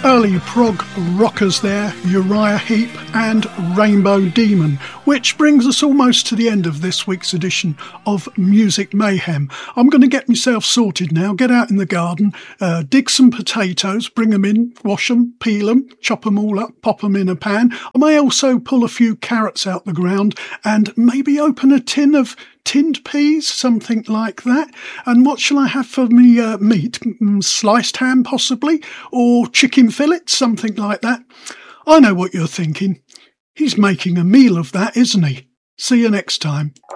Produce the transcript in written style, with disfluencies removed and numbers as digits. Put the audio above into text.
Early prog rockers there, Uriah Heep and Rainbow Demon, which brings us almost to the end of this week's edition of Music Mayhem. I'm going to get myself sorted now, get out in the garden, dig some potatoes, bring them in, wash them, peel them, chop them all up, pop them in a pan. I may also pull a few carrots out the ground and maybe open a tin of tinned peas, something like that. And what shall I have for me meat? Sliced ham, possibly? Or chicken fillets, something like that? I know what you're thinking. He's making a meal of that, isn't he? See you next time.